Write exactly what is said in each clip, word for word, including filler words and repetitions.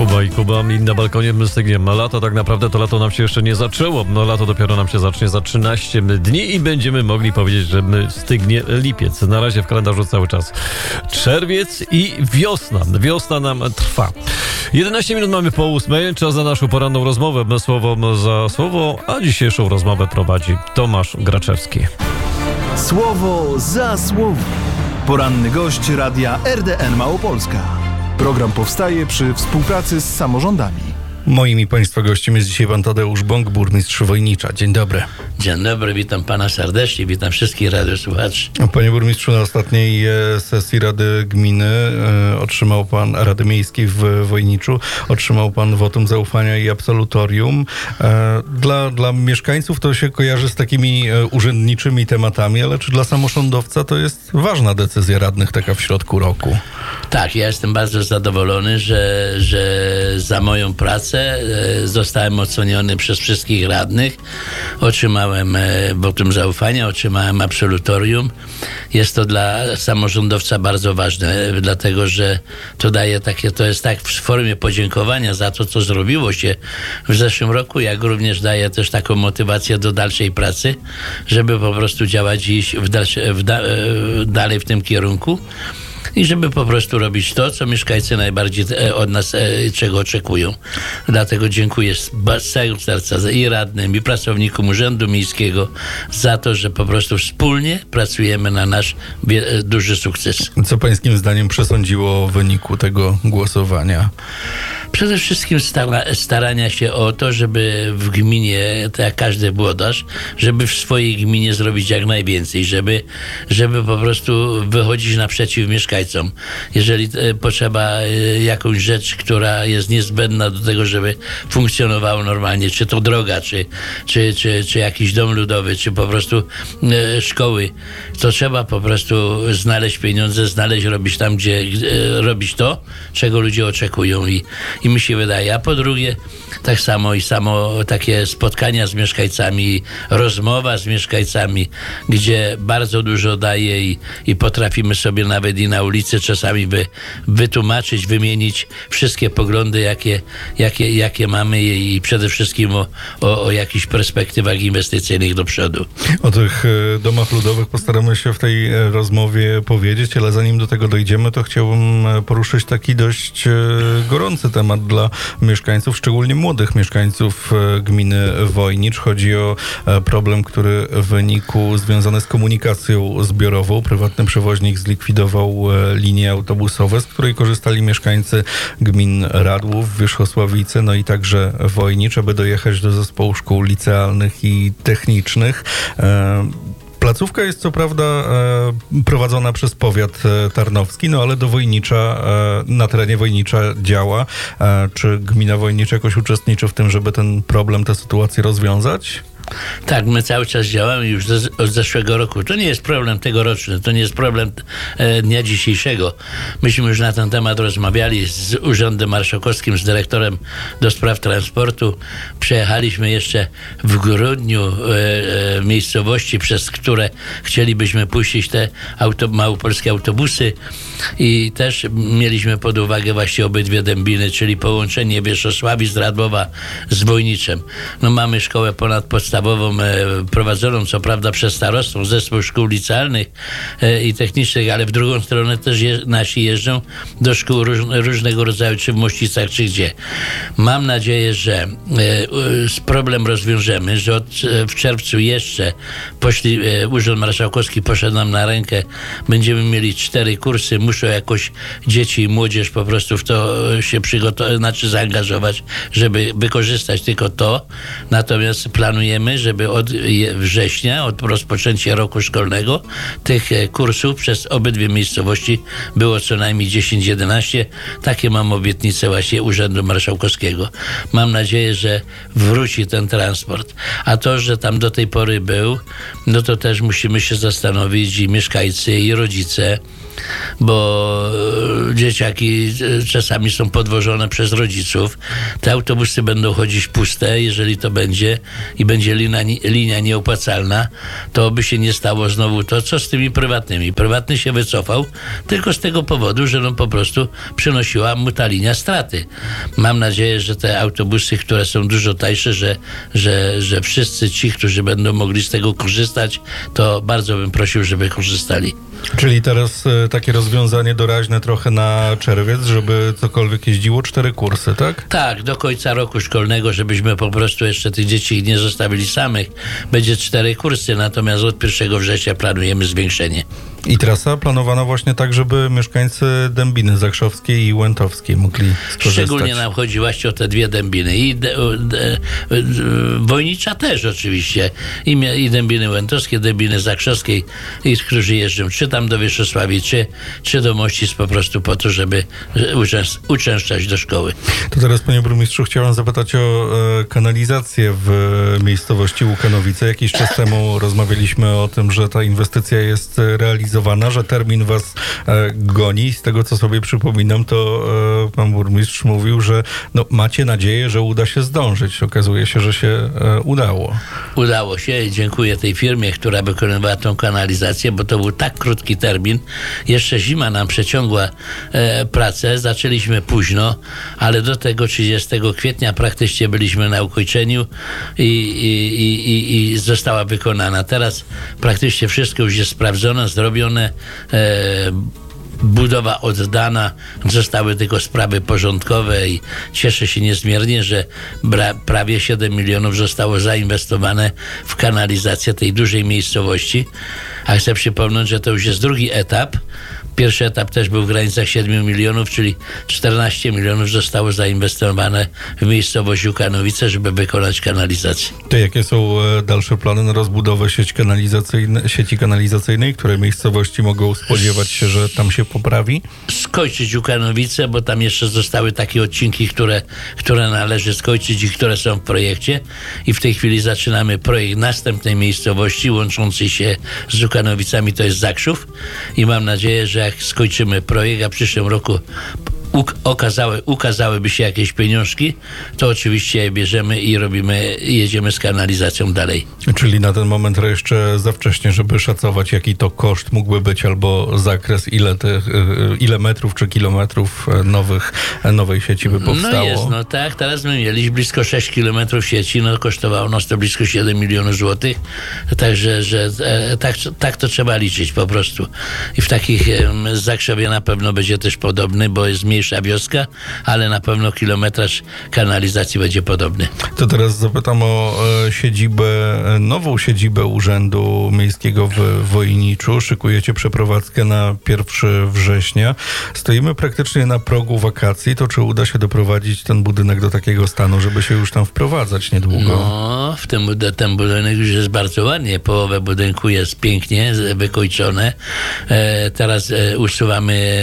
Kuba i Kuba i na balkonie my stygniemy. Lato tak naprawdę to lato nam się jeszcze nie zaczęło. No lato dopiero nam się zacznie za trzynaście dni i będziemy mogli powiedzieć, że my stygnie lipiec. Na razie w kalendarzu cały czas czerwiec i wiosna. Wiosna nam trwa. jedenaście minut mamy po ósmej. Czas na naszą poranną rozmowę. Słowo za słowo, a dzisiejszą rozmowę prowadzi Tomasz Graczewski. Słowo za słowo. Poranny gość radia R D N Małopolska. Program powstaje przy współpracy z samorządami. Moim i Państwa gościem jest dzisiaj pan Tadeusz Bąk, burmistrz Wojnicza. Dzień dobry. Dzień dobry, witam pana serdecznie, witam wszystkich radiosłuchaczy. Panie burmistrzu, na ostatniej sesji Rady Gminy e, otrzymał pan, Rady Miejskiej w Wojniczu, otrzymał pan wotum zaufania i absolutorium. E, dla, dla mieszkańców to się kojarzy z takimi e, urzędniczymi tematami, ale czy dla samorządowca to jest ważna decyzja radnych taka w środku roku? Tak, ja jestem bardzo zadowolony, że, że za moją pracę zostałem oceniony przez wszystkich radnych. Otrzymałem wotum zaufania, otrzymałem absolutorium. Jest to dla samorządowca bardzo ważne, dlatego że to daje takie, to jest tak w formie podziękowania za to, co zrobiło się w zeszłym roku, jak również daje też taką motywację do dalszej pracy, żeby po prostu działać i iść w dalsze, w da, dalej w tym kierunku. I żeby po prostu robić to, co mieszkańcy najbardziej od nas czego oczekują. Dlatego dziękuję z całego serca i radnym, i pracownikom Urzędu Miejskiego za to, że po prostu wspólnie pracujemy na nasz duży sukces. Co pańskim zdaniem przesądziło o wyniku tego głosowania? Przede wszystkim stara, starania się o to, żeby w gminie, tak jak każdy włodarz, żeby w swojej gminie zrobić jak najwięcej, żeby, żeby po prostu wychodzić naprzeciw mieszkańcom. Jeżeli e, potrzeba e, jakąś rzecz, która jest niezbędna do tego, żeby funkcjonowało normalnie, czy to droga, czy, czy, czy, czy jakiś dom ludowy, czy po prostu e, szkoły, to trzeba po prostu znaleźć pieniądze, znaleźć, robić tam, gdzie e, robić to, czego ludzie oczekują i I mi się wydaje, a po drugie tak samo i samo takie spotkania z mieszkańcami, rozmowa z mieszkańcami, gdzie bardzo dużo daje i, i potrafimy sobie nawet i na ulicy czasami wy, wytłumaczyć, wymienić wszystkie poglądy, jakie, jakie, jakie mamy i przede wszystkim o, o, o jakichś perspektywach inwestycyjnych do przodu. O tych domach ludowych postaramy się w tej rozmowie powiedzieć, ale zanim do tego dojdziemy, to chciałbym poruszyć taki dość gorący temat dla mieszkańców, szczególnie młodych mieszkańców gminy Wojnicz. Chodzi o problem, który w wyniku związany z komunikacją zbiorową. Prywatny przewoźnik zlikwidował linie autobusowe, z której korzystali mieszkańcy gmin Radłów, Wierzchosławice, no i także Wojnicz, aby dojechać do zespołu szkół licealnych i technicznych. Placówka jest co prawda e, prowadzona przez powiat e, tarnowski, no ale do Wojnicza, e, na terenie Wojnicza działa. E, czy gmina Wojnicza jakoś uczestniczy w tym, żeby ten problem, tę sytuację rozwiązać? Tak, my cały czas działamy już z, od zeszłego roku. To nie jest problem tegoroczny, to nie jest problem e, dnia dzisiejszego. Myśmy już na ten temat rozmawiali z Urzędem Marszałkowskim, z dyrektorem do spraw transportu. Przejechaliśmy jeszcze w grudniu e, e, miejscowości, przez które chcielibyśmy puścić te auto, małopolskie autobusy i też mieliśmy pod uwagę właśnie obydwie dębiny, czyli połączenie Wierzchosławic z Radłowa z Wojniczem. No mamy szkołę ponadpodstawową prowadzoną co prawda przez starostwo, zespół szkół licealnych i technicznych, ale w drugą stronę też je, nasi jeżdżą do szkół róż, różnego rodzaju, czy w Mościcach, czy gdzie. Mam nadzieję, że e, problem rozwiążemy, że od, w czerwcu jeszcze poszli, e, Urząd Marszałkowski poszedł nam na rękę, będziemy mieli cztery kursy, muszą jakoś dzieci i młodzież po prostu w to się przygotować, znaczy zaangażować, żeby wykorzystać tylko to, natomiast planujemy, żeby od września, od rozpoczęcia roku szkolnego, tych kursów przez obydwie miejscowości było co najmniej dziesięć jedenaście. Takie mam obietnicę właśnie Urzędu Marszałkowskiego. Mam nadzieję, że wróci ten transport. A to, że tam do tej pory był, no to też musimy się zastanowić i mieszkańcy, i rodzice, bo dzieciaki czasami są podwożone przez rodziców. Te autobusy będą chodzić puste, jeżeli to będzie i będzie linia, linia nieopłacalna, to by się nie stało znowu to, co z tymi prywatnymi. Prywatny się wycofał tylko z tego powodu, że no po prostu przynosiła mu ta linia straty. Mam nadzieję, że te autobusy, które są dużo tańsze, że, że, że wszyscy ci, którzy będą mogli z tego korzystać, to bardzo bym prosił, żeby korzystali. Czyli teraz e, takie rozwiązanie doraźne trochę na czerwiec, żeby cokolwiek jeździło, cztery kursy, tak? Tak, do końca roku szkolnego, żebyśmy po prostu jeszcze tych dzieci nie zostawili samych. Będzie cztery kursy, natomiast od pierwszego września planujemy zwiększenie. I trasa planowana właśnie tak, żeby mieszkańcy Dębiny Zakrzewskiej i Łętowskiej mogli skorzystać. Szczególnie nam chodzi właśnie o te dwie Dębiny. I de, de, de, Wojnicza też oczywiście. I, i Dębiny Łętowskie, Dębiny Zakrzewskiej, i którzy jeżdżą czy tam do Wierzchosławii, czy, czy do Mościc po prostu po to, żeby uczęst, uczęszczać do szkoły. To teraz, panie burmistrzu, chciałem zapytać o e, kanalizację w e, miejscowości Łukanowice. Jakiś czas temu rozmawialiśmy o tym, że ta inwestycja jest realizowana, że termin was e, goni. Z tego, co sobie przypominam, to e, pan burmistrz mówił, że no, macie nadzieję, że uda się zdążyć. Okazuje się, że się e, udało. Udało się i dziękuję tej firmie, która wykonywała tą kanalizację, bo to był tak krótki termin. Jeszcze zima nam przeciągła e, pracę. Zaczęliśmy późno, ale do tego trzydziestego kwietnia praktycznie byliśmy na ukończeniu i, i, i, i, i została wykonana. Teraz praktycznie wszystko już jest sprawdzone, zrobione. E, budowa oddana, zostały tylko sprawy porządkowe i cieszę się niezmiernie, że bra- prawie siedem milionów zostało zainwestowane w kanalizację tej dużej miejscowości. A chcę przypomnieć, że to już jest drugi etap. Pierwszy etap też był w granicach siedmiu milionów, czyli czternaście milionów zostało zainwestowane w miejscowość Łukanowice, żeby wykonać kanalizację. To jakie są dalsze plany na rozbudowę sieci kanalizacyjnej, sieci kanalizacyjnej, które miejscowości mogą spodziewać się, że tam się poprawi? Skończyć Łukanowice, bo tam jeszcze zostały takie odcinki, które, które należy skończyć i które są w projekcie. I w tej chwili zaczynamy projekt następnej miejscowości łączącej się z Łukanowicami, to jest Zakrzów. I mam nadzieję, że jak skończymy projekt, a w przyszłym roku uk- okazały, ukazałyby się jakieś pieniążki, to oczywiście je bierzemy i robimy, jedziemy z kanalizacją dalej. Czyli na ten moment jeszcze za wcześnie, żeby szacować, jaki to koszt mógłby być, albo zakres, ile, tych, ile metrów czy kilometrów nowych, nowej sieci by powstało? No jest, no tak, teraz my mieliśmy blisko sześć kilometrów sieci, no kosztowało nas to blisko siedem milionów złotych, także że, e, tak, tak to trzeba liczyć po prostu. I w takich e, Zakrzewie na pewno będzie też podobny, bo jest mniejsza wioska, ale na pewno kilometraż kanalizacji będzie podobny. To teraz zapytam o e, siedzibę, nową siedzibę Urzędu Miejskiego w Wojniczu. Szykujecie przeprowadzkę na pierwszego września. Stoimy praktycznie na progu wakacji. To czy uda się doprowadzić ten budynek do takiego stanu, żeby się już tam wprowadzać niedługo? No, w tym, ten budynek już jest bardzo ładnie. Połowę budynku jest pięknie wykończone. E, teraz e, usuwamy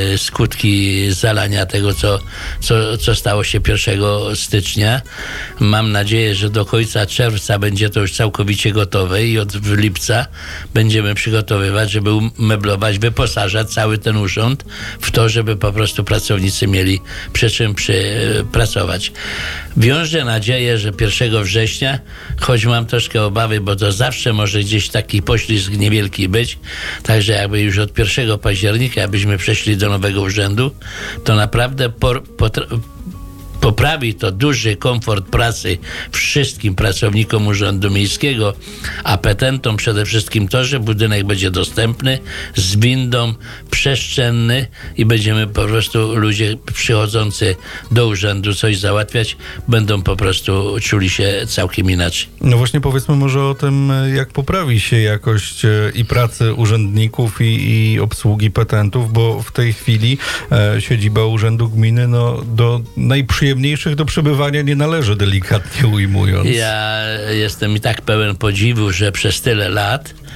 skutki zalania tego, co, co, co stało się pierwszego stycznia. Mam nadzieję, że do końca czerwca będzie to już całkowicie gotowe i od lipca będziemy przygotowywać, żeby umeblować, wyposażać cały ten urząd w to, żeby po prostu pracownicy mieli przy czym przy, pracować. Wiążę nadzieję, że pierwszego września, choć mam troszkę obawy, bo to zawsze może gdzieś taki poślizg niewielki być, także jakby już od pierwszego października, abyśmy przeszli do nowego urzędu, to naprawdę por, potr- poprawi to duży komfort pracy wszystkim pracownikom Urzędu Miejskiego, a petentom przede wszystkim to, że budynek będzie dostępny, z windą, przestrzenny i będziemy po prostu, ludzie przychodzący do urzędu coś załatwiać, będą po prostu czuli się całkiem inaczej. No właśnie powiedzmy może o tym, jak poprawi się jakość i pracy urzędników i, i obsługi petentów, bo w tej chwili e, siedziba Urzędu Gminy no, do najprzyjemniejszych do przebywania nie należy, delikatnie ujmując. Ja jestem i tak pełen podziwu, że przez tyle lat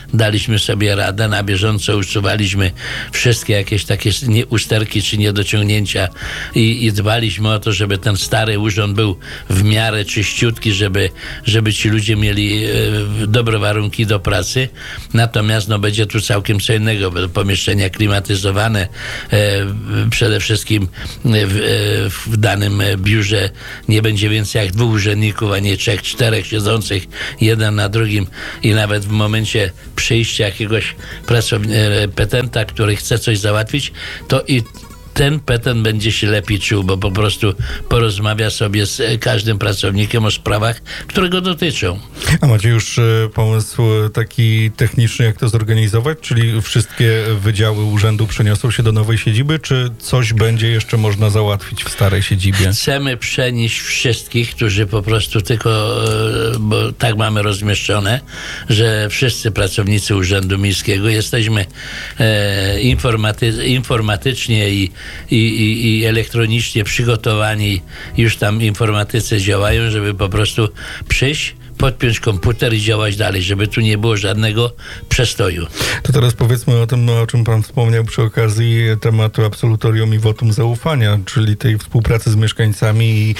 daliśmy sobie radę, na bieżąco usuwaliśmy wszystkie jakieś takie nie- usterki czy niedociągnięcia i, i dbaliśmy o to, żeby ten stary urząd był w miarę czyściutki, żeby, żeby ci ludzie mieli e, dobre warunki do pracy. Natomiast no, będzie tu całkiem co innego, będą pomieszczenia klimatyzowane, e, przede wszystkim w, e, w danym biurze nie będzie więcej jak dwóch urzędników, a nie trzech, czterech siedzących jeden na drugim i nawet w momencie przyjścia jakiegoś pracownika, petenta, który chce coś załatwić, to i ten petent będzie się lepiej czuł, bo po prostu porozmawia sobie z każdym pracownikiem o sprawach, które go dotyczą. A macie już e, pomysł taki techniczny, jak to zorganizować? Czyli wszystkie wydziały urzędu przeniosą się do nowej siedziby, czy coś będzie jeszcze można załatwić w starej siedzibie? Chcemy przenieść wszystkich, którzy po prostu tylko, e, bo tak mamy rozmieszczone, że wszyscy pracownicy Urzędu Miejskiego jesteśmy e, informaty, informatycznie i I, i, i elektronicznie przygotowani, już tam informatycy działają, żeby po prostu przyjść, podpiąć komputer i działać dalej, żeby tu nie było żadnego przestoju. To teraz powiedzmy o tym, o czym pan wspomniał przy okazji tematu absolutorium i wotum zaufania, czyli tej współpracy z mieszkańcami i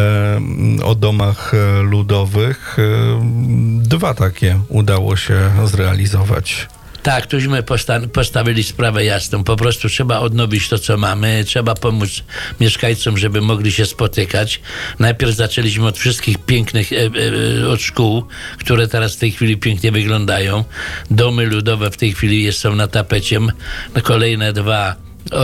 e, o domach e, ludowych. E, dwa takie udało się zrealizować. Tak, tuśmy posta- postawili sprawę jasną. Po prostu trzeba odnowić to, co mamy. Trzeba pomóc mieszkańcom, żeby mogli się spotykać. Najpierw zaczęliśmy od wszystkich pięknych, e, e, od szkół, które teraz w tej chwili pięknie wyglądają. Domy ludowe w tej chwili jest, są na tapecie. Kolejne dwa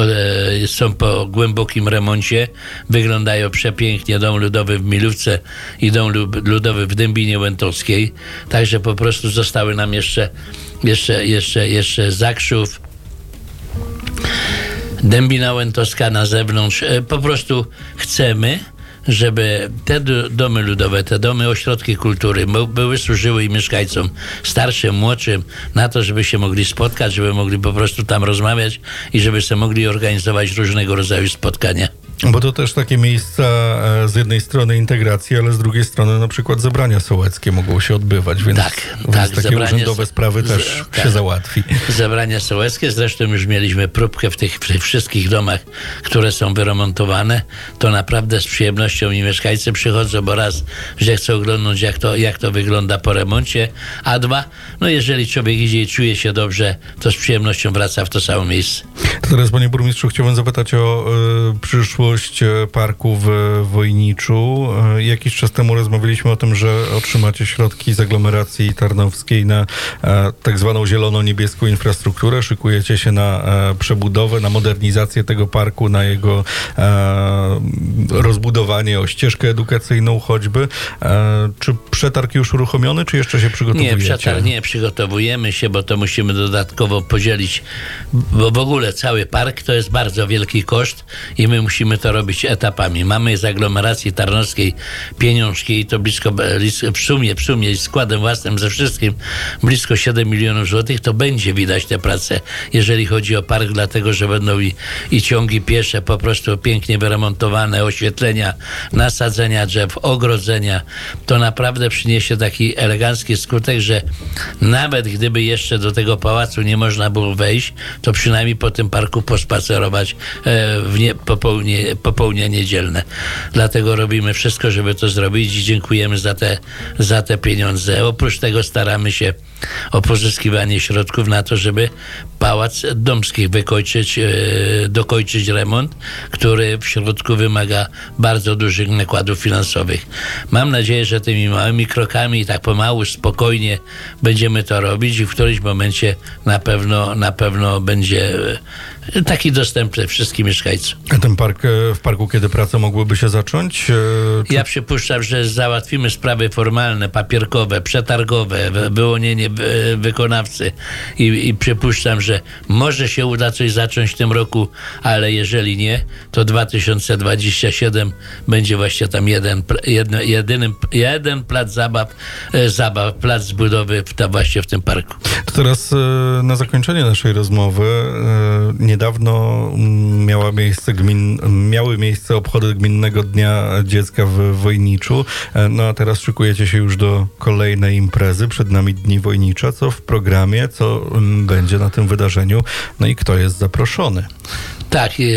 e, są po głębokim remoncie. Wyglądają przepięknie. Dom ludowy w Milówce i dom ludowy w Dębinie Łętowskiej. Także po prostu zostały nam jeszcze Jeszcze, jeszcze, jeszcze Zakrzów, Dębina Łętowska na zewnątrz. Po prostu chcemy, żeby te domy ludowe, te domy, ośrodki kultury były służyły i mieszkańcom starszym, młodszym, na to, żeby się mogli spotkać, żeby mogli po prostu tam rozmawiać i żeby sobie mogli organizować różnego rodzaju spotkania. Bo to też takie miejsca z jednej strony integracji, ale z drugiej strony na przykład zebrania sołeckie mogą się odbywać, więc, tak, więc tak, takie urzędowe sprawy też z, się tak. załatwi. Zebrania sołeckie, zresztą już mieliśmy próbkę w tych, w tych wszystkich domach, które są wyremontowane, to naprawdę z przyjemnością i mieszkańcy przychodzą, bo raz, że chcą oglądać jak to, jak to wygląda po remoncie, a dwa, no jeżeli człowiek idzie i czuje się dobrze, to z przyjemnością wraca w to samo miejsce. To teraz, panie burmistrzu, chciałbym zapytać o y, przyszłość parku w Wojniczu. Jakiś czas temu rozmawialiśmy o tym, że otrzymacie środki z aglomeracji tarnowskiej na e, tak zwaną zielono-niebieską infrastrukturę. Szykujecie się na e, przebudowę, na modernizację tego parku, na jego e, rozbudowanie, o ścieżkę edukacyjną choćby. E, czy przetarg już uruchomiony, czy jeszcze się przygotowujecie? Nie, przetarg nie, przygotowujemy się, bo to musimy dodatkowo podzielić, bo w ogóle cały park to jest bardzo wielki koszt i my musimy to robić etapami. Mamy z aglomeracji tarnowskiej pieniążki i to blisko, blisko w sumie, w sumie z składem własnym ze wszystkim blisko siedem milionów złotych, to będzie widać te prace, jeżeli chodzi o park, dlatego, że będą i, i ciągi piesze po prostu pięknie wyremontowane, oświetlenia, nasadzenia drzew, ogrodzenia. To naprawdę przyniesie taki elegancki skutek, że nawet gdyby jeszcze do tego pałacu nie można było wejść, to przynajmniej po tym parku pospacerować e, w nie, popołudnie, popołudnie niedzielne. Dlatego robimy wszystko, żeby to zrobić i dziękujemy za te, za te pieniądze. Oprócz tego staramy się o pozyskiwanie środków na to, żeby Pałac Domskich wykończyć, e, dokończyć remont, który w środku wymaga bardzo dużych nakładów finansowych. Mam nadzieję, że tymi małymi krokami tak pomału, spokojnie będziemy to robić i w którymś momencie na pewno, na pewno będzie taki dostępny wszystkim mieszkańcom. A ten park, w parku kiedy prace mogłyby się zacząć? Czy... Ja przypuszczam, że załatwimy sprawy formalne, papierkowe, przetargowe, wyłonienie wykonawcy i, i przypuszczam, że może się uda coś zacząć w tym roku, ale jeżeli nie, to dwa tysiące dwudziesty siódmy będzie właśnie tam jeden, jedno, jedyny, jeden plac zabaw, zabaw, plac budowy w, ta, właśnie w tym parku. To teraz na zakończenie naszej rozmowy, nie niedawno miała miejsce gmin, miały miejsce obchody Gminnego Dnia Dziecka w Wojniczu. No a teraz szykujecie się już do kolejnej imprezy. Przed nami Dni Wojnicza. Co w programie, co będzie na tym wydarzeniu? No i kto jest zaproszony? Tak, e,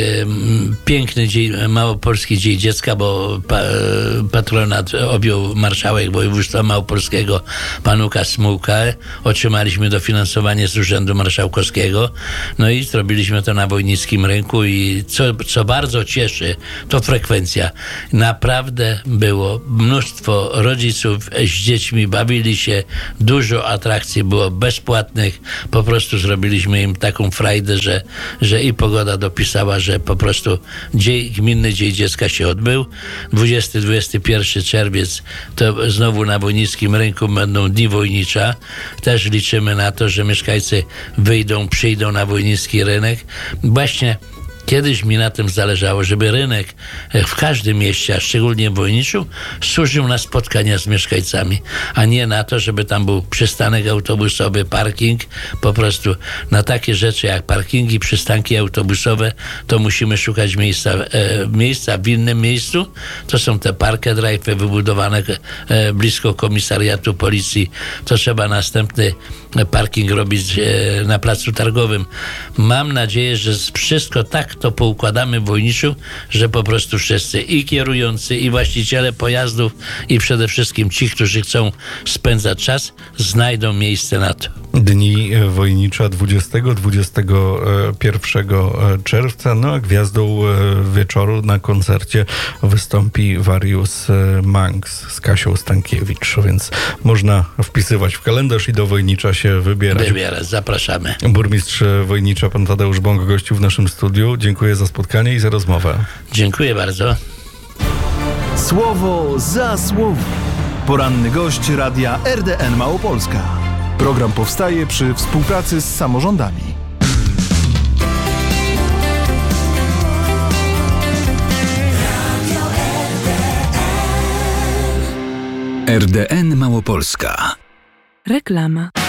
piękny dzień, Małopolski Dzień Dziecka, bo pa, patronat objął marszałek województwa małopolskiego, pan Łukasz Smułka. Otrzymaliśmy dofinansowanie z Urzędu Marszałkowskiego, no i zrobiliśmy to na Wojnickim Rynku i co, co bardzo cieszy, to frekwencja. Naprawdę było mnóstwo rodziców z dziećmi, bawili się, dużo atrakcji było bezpłatnych, po prostu zrobiliśmy im taką frajdę, że, że i pogoda dopisała, że po prostu dzień, Gminny Dzień Dziecka się odbył. dwudziesty do dwudziestego pierwszego czerwiec to znowu na Wojnickim Rynku będą Dni Wojnicza. Też liczymy na to, że mieszkańcy wyjdą, przyjdą na Wojnicki Rynek. Właśnie kiedyś mi na tym zależało, żeby rynek w każdym mieście, a szczególnie w Wojniczu, służył na spotkania z mieszkańcami, a nie na to, żeby tam był przystanek autobusowy, parking. Po prostu na takie rzeczy jak parkingi, przystanki autobusowe, to musimy szukać miejsca, e, miejsca w innym miejscu. To są te parking drive wybudowane e, blisko komisariatu policji. To trzeba następny parking robić e, na placu targowym. Mam nadzieję, że wszystko tak to poukładamy w Wojniczu, że po prostu wszyscy, i kierujący, i właściciele pojazdów, i przede wszystkim ci, którzy chcą spędzać czas, znajdą miejsce na to. Dni Wojnicza dwudziestego do dwudziestego pierwszego czerwca. No a gwiazdą wieczoru na koncercie wystąpi Warius Manx z Kasią Stankiewicz, więc można wpisywać w kalendarz i do Wojnicza się wybierać. Wybierać, zapraszamy. Burmistrz Wojnicza, pan Tadeusz Bąk, gościł w naszym studiu. Dziękuję za spotkanie i za rozmowę. Dziękuję bardzo. Słowo za słowo. Poranny gość Radia R D N Małopolska. Program powstaje przy współpracy z samorządami. R D N Małopolska. Reklama.